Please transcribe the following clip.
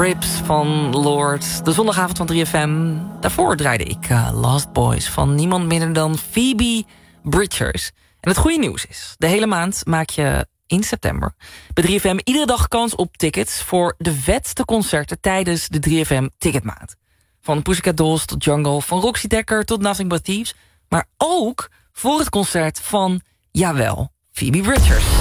Rips van Lord, de zondagavond van 3FM. Daarvoor draaide ik Lost Boys van niemand minder dan Phoebe Bridgers. En het goede nieuws is, de hele maand maak je in september bij 3FM iedere dag kans op tickets voor de vetste concerten tijdens de 3FM Ticketmaand. Van Pussycat Dolls tot Jungle, van Roxy Dekker tot Nothing But Thieves. Maar ook voor het concert van, jawel, Phoebe Bridgers.